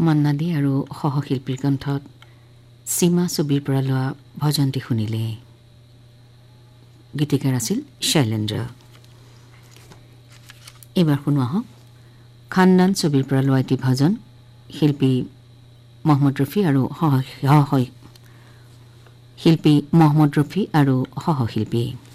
মান্নাদী আৰু সহশিল্পীৰ কণ্ঠত সীমা ছবিৰ পৰা লোৱা ভজনটি শুনিলে। গীতিকাৰ আছিল শৈলেন্দ্ৰ। এইবাৰ শুনো আহক খানদান ছবিৰ পৰা লোৱা এটি ভজন, শিল্পী মহম্মদ ৰফি আৰু সহশিল্পী